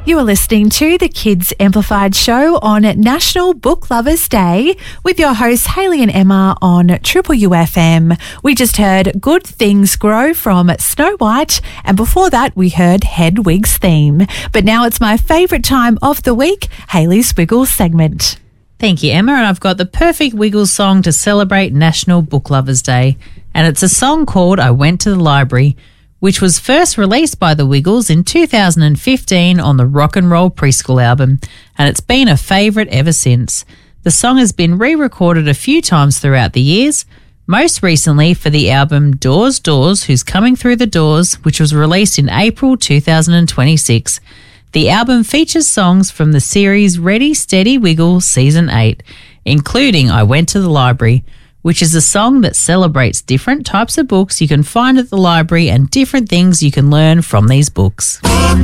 You are listening to the Kids Amplified Show on National Book Lovers Day with your hosts Hayley and Emma on Triple UFM. We just heard Good Things Grow from Snow White, and before that we heard Hedwig's theme. But now it's my favourite time of the week, Hayley's Wiggles segment. Thank you, Emma, and I've got the perfect Wiggles song to celebrate National Book Lovers Day, and it's a song called I Went to the Library, which was first released by the Wiggles in 2015 on the Rock and Roll Preschool album, and it's been a favourite ever since. The song has been re-recorded a few times throughout the years, most recently for the album Doors, Doors, Who's Coming Through the Doors, which was released in April 2026. The album features songs from the series Ready, Steady, Wiggle Season 8, including I Went to the Library, which is a song that celebrates different types of books you can find at the library and different things you can learn from these books.